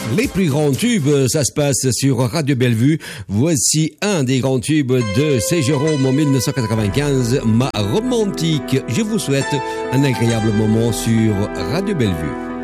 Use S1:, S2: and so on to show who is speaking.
S1: Les plus grands tubes, ça se passe sur Radio Bellevue. Voici un des grands tubes de C. Jérôme en 1995, Ma Romantique. Je vous souhaite un agréable moment sur Radio Bellevue.